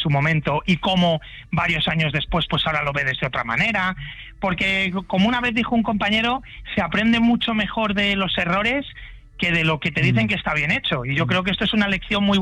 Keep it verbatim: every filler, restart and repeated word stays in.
su momento y cómo varios años después pues ahora lo ve de otra manera, porque como una vez dijo un compañero, se aprende mucho mejor de los errores que de lo que te dicen que está bien hecho, y yo creo que esto es una lección muy